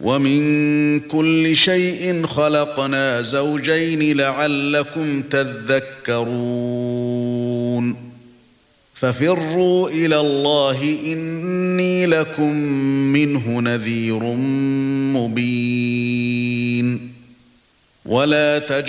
وَمِن كُلِّ شَيْءٍ خَلَقْنَا زَوْجَيْنِ لَعَلَّكُمْ تَذَكَّرُونَ فَفِرُّوا إِلَى اللَّهِ إِنِّي لَكُمْ مِنْهُ نَذِيرٌ مُبِينٌ وَلَا